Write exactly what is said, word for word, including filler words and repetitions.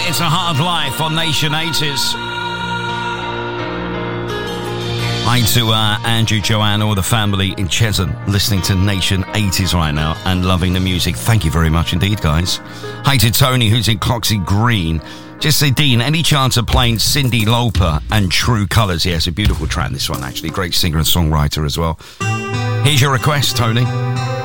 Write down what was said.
It's a Hard Life on Nation eighties. Hi to uh, Andrew, Joanne, all the family in Cheshunt listening to Nation eighties right now and loving the music. Thank you very much indeed, guys. Hi to Tony, who's in Cloxy Green. Just say, Dean, any chance of playing Cyndi Lauper and True Colours? Yeah, it's a beautiful track, this one, actually. Great singer and songwriter as well. Here's your request, Tony.